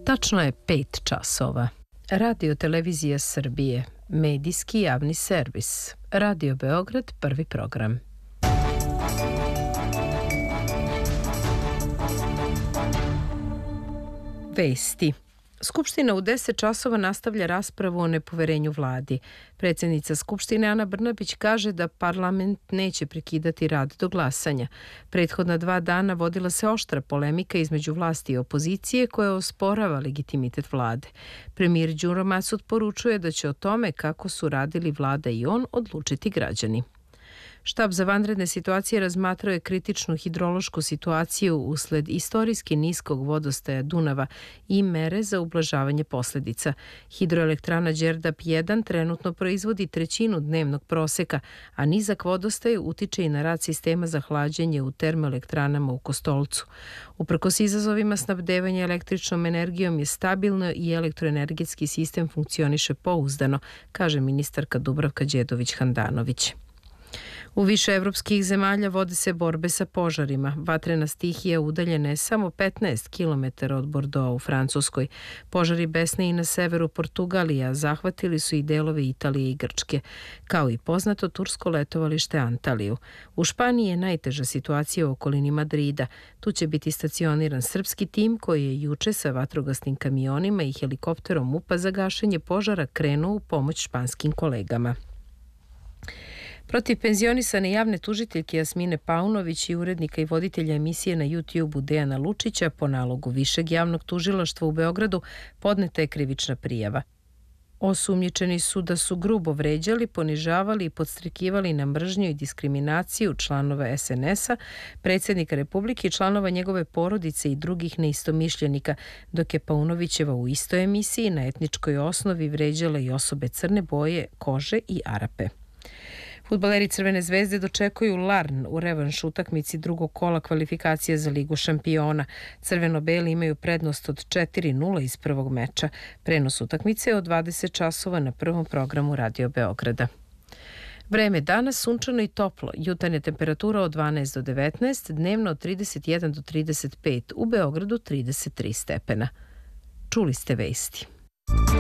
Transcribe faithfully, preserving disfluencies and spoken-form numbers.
Tačno je pet časova. Radio Televizija Srbije, medijski javni servis. Radio Beograd, prvi program. Vesti. Skupština u deset časova nastavlja raspravu o nepoverenju vladi. Predsjednica Skupštine Ana Brnabić kaže da parlament neće prekidati rad do glasanja. Prethodna dva dana vodila se oštra polemika između vlasti i opozicije koja osporava legitimitet vlade. Premijer Đuro Masud poručuje da će o tome kako su radili vlada i on odlučiti građani. Štab za vanredne situacije razmatrao je kritičnu hidrološku situaciju usled istorijski niskog vodostaja Dunava i mere za ublažavanje posljedica. Hidroelektrana Đerdap jedan trenutno proizvodi trećinu dnevnog proseka, a nizak vodostaj utiče i na rad sistema za hlađenje u termoelektranama u Kostolcu. Uprkos izazovima, snabdevanje električnom energijom je stabilno i elektroenergetski sistem funkcioniše pouzdano, kaže ministarka Dubravka Đedović-Handanović. U više evropskih zemalja vode se borbe sa požarima. Vatrena stihija udaljena je samo petnaest kilometara od Bordeaux u Francuskoj. Požari besne i na severu Portugalija zahvatili su i delove Italije i Grčke, kao i poznato tursko letovalište Antaliju. U Španiji je najteža situacija u okolini Madrida. Tu će biti stacioniran srpski tim koji je juče sa vatrogasnim kamionima i helikopterom MUP-a za gašenje požara krenuo u pomoć španskim kolegama. Protiv penzionisane javne tužiteljke Jasmine Paunović i urednika i voditelja emisije na YouTube-u Dejana Lučića po nalogu Višeg javnog tužilaštva u Beogradu podneta je krivična prijava. Osumnjičeni su da su grubo vređali, ponižavali i podstrekivali na mržnju i diskriminaciju članova es en es-a, predsjednika Republike i članova njegove porodice i drugih neistomišljenika, dok je Paunovićeva u istoj emisiji na etničkoj osnovi vređala i osobe crne boje, kože i Arape. Fudbaleri Crvene zvezde dočekuju Larn u revanš utakmici drugog kola kvalifikacije za Ligu šampiona. Crveno-beli imaju prednost od četiri nula iz prvog meča. Prenos utakmice je od dvadeset časova na prvom programu Radio Beograda. Vreme danas sunčano i toplo. Jutarnja temperatura od dvanaest do devetnaest, dnevno od trideset jedan do trideset pet, u Beogradu trideset tri stepena. Čuli ste vesti.